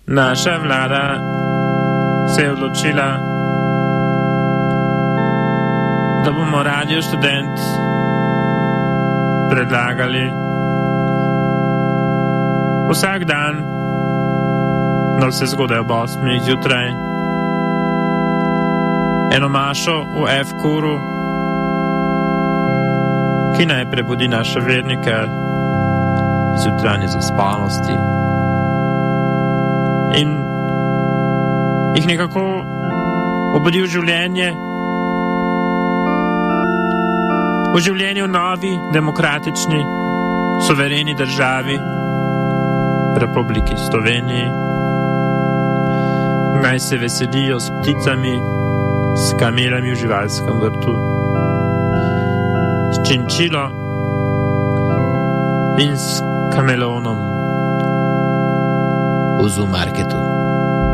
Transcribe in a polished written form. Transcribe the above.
Naša vlada se je odločila, da bomo Radio Študent predlagali vsak dan, da se zgodaj ob 8 zjutraj, eno mašo v F-kuru, ki naj prebudi naše vernike iz jutranje zaspanosti in jih nekako obudi v življenje v novi, demokratični, suvereni državi, Republiki Sloveniji. Naj se veselijo s pticami, s kamelami v živalskem vrtu, s činčilo in s kamelonom v zoo marketu.